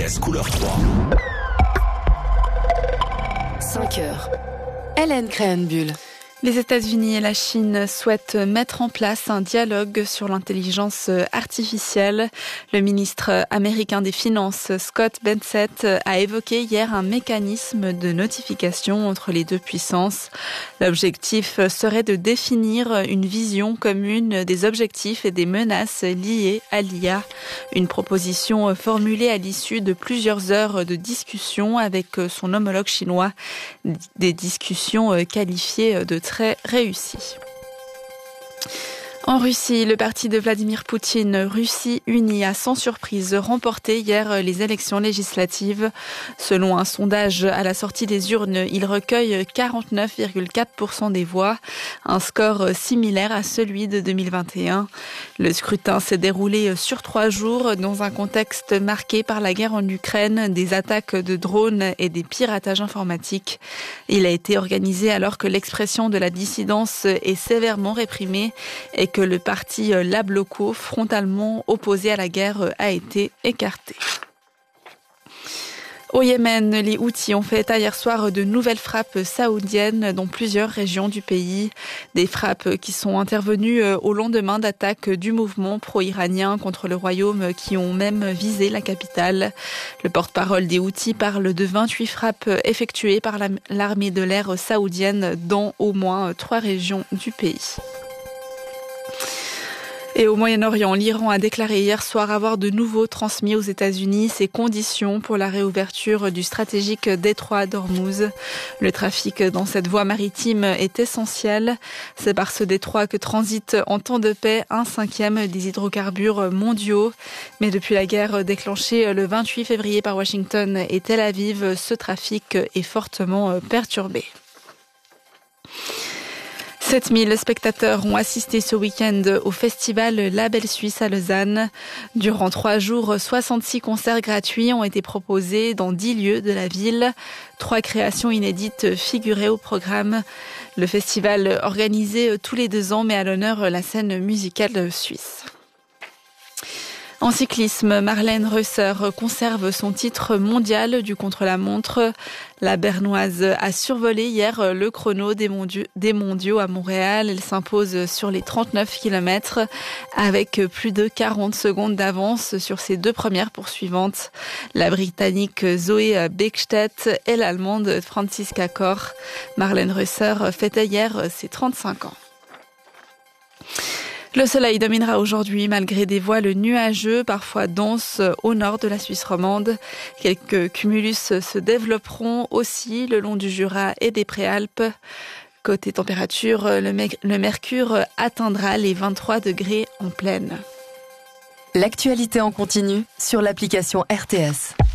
RTS couleur 3. 5 heures. Hélène Créhenbuhl. Les États-Unis et la Chine souhaitent mettre en place un dialogue sur l'intelligence artificielle. Le ministre américain des Finances, Scott Bessent, a évoqué hier un mécanisme de notification entre les deux puissances. L'objectif serait de définir une vision commune des objectifs et des menaces liées à l'IA. Une proposition formulée à l'issue de plusieurs heures de discussion avec son homologue chinois. Des discussions qualifiées de très réussi. En Russie, le parti de Vladimir Poutine, Russie Unie, a sans surprise remporté hier les élections législatives. Selon un sondage à la sortie des urnes, il recueille 49,4% des voix, un score similaire à celui de 2021. Le scrutin s'est déroulé sur 3 jours dans un contexte marqué par la guerre en Ukraine, des attaques de drones et des piratages informatiques. Il a été organisé alors que l'expression de la dissidence est sévèrement réprimée et que le parti Yabloko, frontalement opposé à la guerre, a été écarté. Au Yémen, les Houthis ont fait état hier soir de nouvelles frappes saoudiennes dans plusieurs régions du pays. Des frappes qui sont intervenues au lendemain d'attaques du mouvement pro-iranien contre le royaume qui ont même visé la capitale. Le porte-parole des Houthis parle de 28 frappes effectuées par l'armée de l'air saoudienne dans au moins 3 régions du pays. Et au Moyen-Orient, l'Iran a déclaré hier soir avoir de nouveau transmis aux États-Unis ses conditions pour la réouverture du stratégique détroit d'Ormuz. Le trafic dans cette voie maritime est essentiel. C'est par ce détroit que transite en temps de paix 1/5 des hydrocarbures mondiaux. Mais depuis la guerre déclenchée le 28 février par Washington et Tel Aviv, ce trafic est fortement perturbé. 7000 spectateurs ont assisté ce week-end au festival La Belle Suisse à Lausanne. Durant 3 jours, 66 concerts gratuits ont été proposés dans 10 lieux de la ville. 3 créations inédites figuraient au programme. Le festival organisé tous les 2 ans met à l'honneur la scène musicale suisse. En cyclisme, Marlène Reusser conserve son titre mondial du contre-la-montre. La Bernoise a survolé hier le chrono des mondiaux à Montréal. Elle s'impose sur les 39 km avec plus de 40 secondes d'avance sur ses 2 premières poursuivantes. La Britannique Zoé Bäckstedt et l'Allemande Franziska Koch. Marlène Reusser fêtait hier ses 35 ans. Le soleil dominera aujourd'hui malgré des voiles nuageux, parfois denses au nord de la Suisse romande. Quelques cumulus se développeront aussi le long du Jura et des Préalpes. Côté température, le mercure atteindra les 23 degrés en pleine. L'actualité en continu sur l'application RTS.